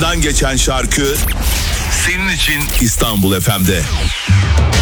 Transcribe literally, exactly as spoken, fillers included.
başından geçen şarkı senin için İstanbul F M'de.